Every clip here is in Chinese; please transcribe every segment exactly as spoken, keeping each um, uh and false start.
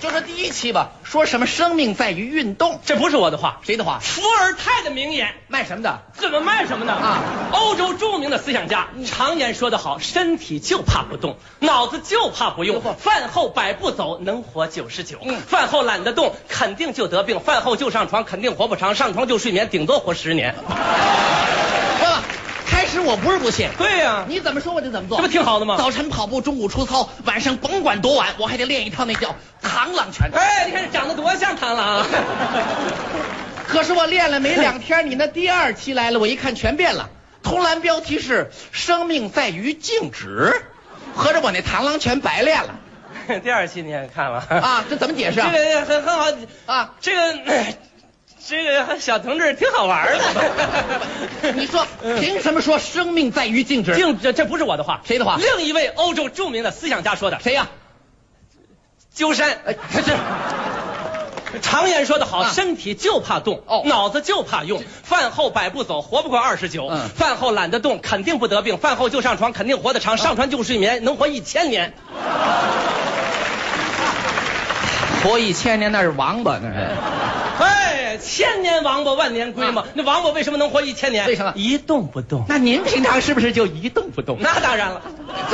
就说第一期吧，说什么生命在于运动， 这不是我的话， 谁的话？ 伏尔泰的名言。 卖什么的？ 怎么卖什么呢？啊，欧洲著名的思想家常言说得好，身体就怕不动，脑子就怕不用。饭后百步走，能活九十九。嗯，饭后懒得动，肯定就得病。饭后就上床，肯定活不长。上床就睡眠，顶多活十年。 开始我不是不信， 对呀、啊， 你怎么说我就怎么做， 这不挺好的吗？ 早晨跑步，中午出操，晚上甭管多晚，我还得练一套那叫螳螂拳。 哎，你看长得多像螳螂啊！ 可是我练了没两天，你那第二期来了，我一看全变了。通栏标题是“生命在于静止”，合着我那螳螂拳白练了。 第二期你也看了啊？这怎么解释啊？ 这个很很好啊， 这个。这个小同志挺好玩的。 你说凭什么说生命在于静止？ 静这这不是我的话， 谁的话？ 另一位欧洲著名的思想家说的。 谁呀、啊？ 鸠山。哎，这常言说得好、啊，身体就怕动，哦，脑子就怕用。饭后百步走，活不过二十九。嗯，饭后懒得动，肯定不得病。饭后就上床，肯定活得长。上床就睡眠，能活一千年。 活一千年那是王八，那是。 哎，千年王八万年龟嘛、啊，那王八为什么能活一千年？ 为什么？ 一动不动。 那您平常是不是就一动不动？ 那当然了。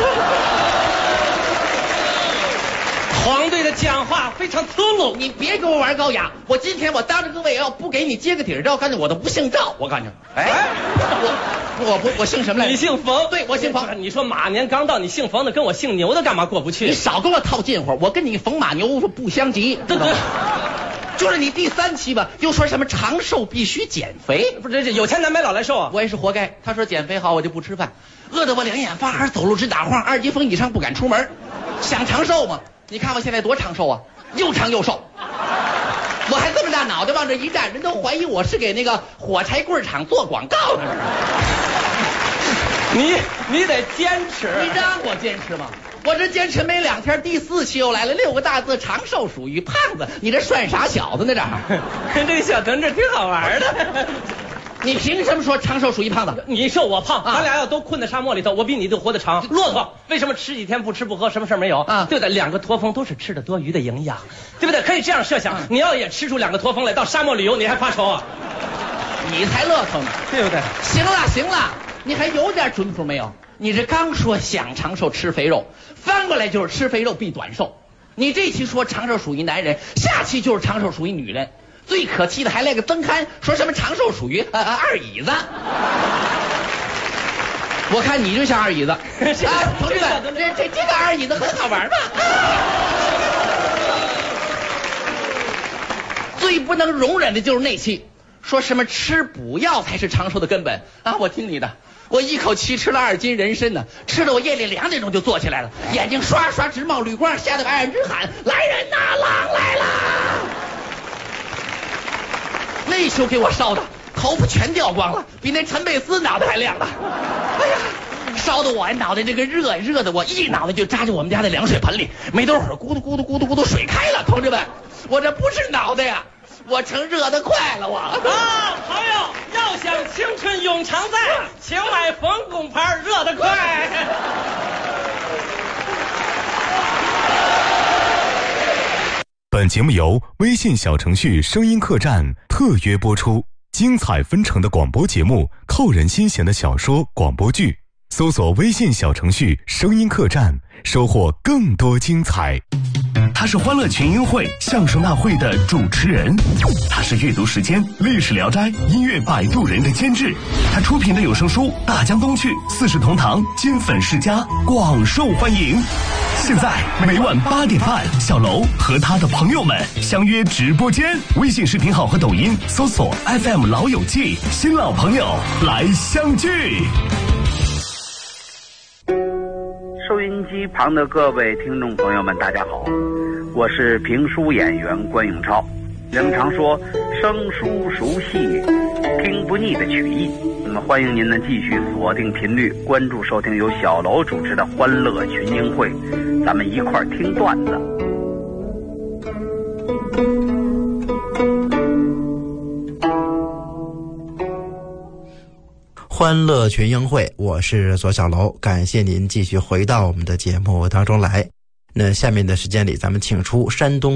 黄队的讲话非常粗鲁， 你别给我玩高雅。我今天我当着各位要不给你接个底儿，照干净我都不姓赵，我告诉你。哎，我我不我姓什么来着？ 你姓冯？ 对，我姓冯。 你说马年刚到，你姓冯的跟我姓牛的干嘛过不去？ 你少跟我套近乎，我跟你冯马牛不相及。 对对。 就是你第三期吧，又说什么长寿必须减肥， 不是这有钱难买老来瘦啊！ 我也是活该。他说减肥好，我就不吃饭，饿得我两眼发寒，走路直打晃，二级风以上不敢出门。想长寿吗？你看我现在多长寿啊，又长又瘦。我还这么大脑袋往这一站，人都怀疑我是给那个火柴棍厂做广告呢。 你你得坚持， 你让我坚持吗？我这坚持没两天，第四期又来了，六个大字：长寿属于胖子。你这涮傻小子呢？这这个小同志挺好玩的。 你凭什么说长寿属于胖子？ 你瘦我胖，啊、咱俩要都困在沙漠里头，我比你都活得长。骆驼为什么吃几天不吃不喝，什么事没有啊？对的，两个驼峰都是吃的多余的营养，对不对？可以这样设想，嗯、你要也吃出两个驼峰来，到沙漠旅游，你还发愁啊？ 你才乐头呢， 对不对？ 行了行了，你还有点准谱没有？你这刚说想长寿吃肥肉，翻过来就是吃肥肉必短寿。你这期说长寿属于男人，下期就是长寿属于女人。最可气的还来个增刊，说什么长寿属于呃二椅子。我看你就像二椅子啊，同志们，这这这个二椅子很好玩吧？最不能容忍的就是那期，说什么吃补药才是长寿的根本啊！我听你的。我一口气吃了二斤人参呢，吃的我夜里两点钟就坐起来了，眼睛刷刷直冒绿光，吓得俺直喊：“来人呐，狼来啦！”那宿给我烧的头发全掉光了，比那陈佩斯脑袋还亮了。哎呀，烧的我脑袋这个热热的，我一脑袋就扎进我们家的凉水盆里，没多会儿咕嘟咕嘟咕嘟咕嘟水开了。同志们，我这不是脑袋呀，我成热得快了我。 啊，朋友，要想青春永常在，请买冯巩牌热得快。 本节目由微信小程序声音客栈特约播出，精彩纷呈的广播节目，扣人心弦的小说广播剧，搜索微信小程序声音客栈，收获更多精彩。 他是欢乐群英会相声大会的主持人，他是阅读时间历史聊斋音乐摆渡人的监制，他出品的有声书《大江东去》四世同堂金粉世家广受欢迎。现在每晚八点半，小楼和他的朋友们相约直播间，微信视频号和抖音搜索 F M 老友记，新老朋友来相聚。 收音机旁的各位听众朋友们，大家好，我是评书演员关永超。人们常说生疏熟悉听不腻的曲艺，那么欢迎您呢继续锁定频率，关注收听由小楼主持的欢乐群英会，咱们一块儿听段子。 欢乐群英会，我是左小楼，感谢您继续回到我们的节目当中来。那下面的时间里，咱们请出山东